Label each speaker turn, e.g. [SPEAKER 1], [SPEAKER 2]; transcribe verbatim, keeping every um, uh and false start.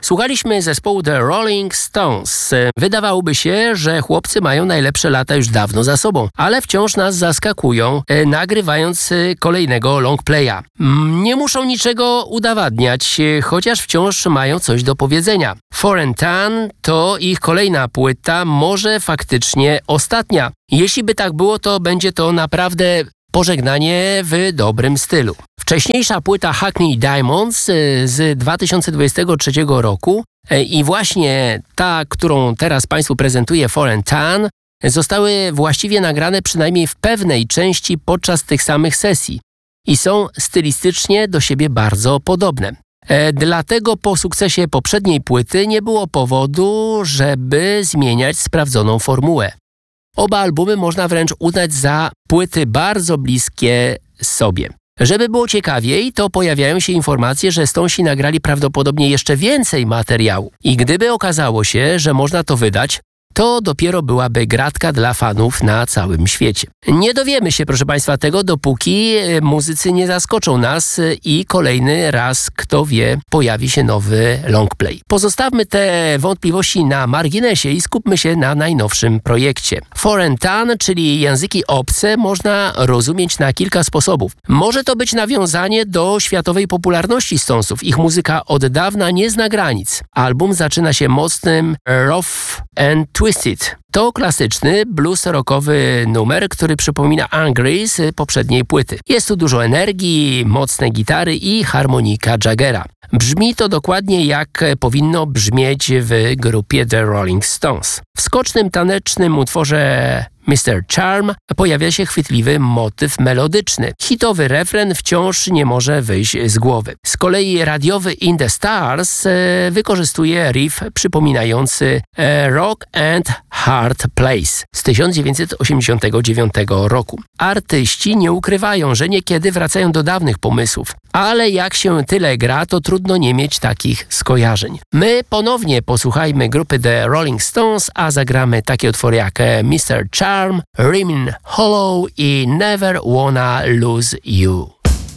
[SPEAKER 1] Słuchaliśmy zespołu The Rolling Stones. Wydawałoby się, że chłopcy mają najlepsze lata już dawno za sobą, ale wciąż nas zaskakują, e, nagrywając e, kolejnego longplaya. Mm, nie muszą niczego udowadniać, e, chociaż wciąż mają coś do powiedzenia. Foreign Town to ich kolejna płyta, może faktycznie ostatnia. Jeśli by tak było, to będzie to naprawdę pożegnanie w dobrym stylu. Wcześniejsza płyta Hackney Diamonds z dwa tysiące dwudziestego trzeciego roku i właśnie ta, którą teraz Państwu prezentuję, Foreign Town, zostały właściwie nagrane przynajmniej w pewnej części podczas tych samych sesji i są stylistycznie do siebie bardzo podobne. E, dlatego po sukcesie poprzedniej płyty nie było powodu, żeby zmieniać sprawdzoną formułę. Oba albumy można wręcz uznać za płyty bardzo bliskie sobie. Żeby było ciekawiej, to pojawiają się informacje, że Stonesi nagrali prawdopodobnie jeszcze więcej materiału. I gdyby okazało się, że można to wydać, to dopiero byłaby gratka dla fanów na całym świecie. Nie dowiemy się, proszę Państwa, tego, dopóki muzycy nie zaskoczą nas i kolejny raz, kto wie, pojawi się nowy longplay. Pozostawmy te wątpliwości na marginesie i skupmy się na najnowszym projekcie. Foreign Town, czyli języki obce, można rozumieć na kilka sposobów. Może to być nawiązanie do światowej popularności Stonesów. Ich muzyka od dawna nie zna granic. Album zaczyna się mocnym rough and Twisted. To klasyczny blues rockowy numer, który przypomina Angry z poprzedniej płyty. Jest tu dużo energii, mocne gitary i harmonika Jaggera. Brzmi to dokładnie jak powinno brzmieć w grupie The Rolling Stones. W skocznym, tanecznym utworze mister Charm pojawia się chwytliwy motyw melodyczny. Hitowy refren wciąż nie może wyjść z głowy. Z kolei radiowy In the Stars e, wykorzystuje riff przypominający e, Rock and Hard Place z tysiąc dziewięćset osiemdziesiątego dziewiątego roku. Artyści nie ukrywają, że niekiedy wracają do dawnych pomysłów, ale jak się tyle gra, to trudno nie mieć takich skojarzeń. My ponownie posłuchajmy grupy The Rolling Stones, a zagramy takie utwory jak mister Charm, Riemann Hollow i Never Wanna Lose You.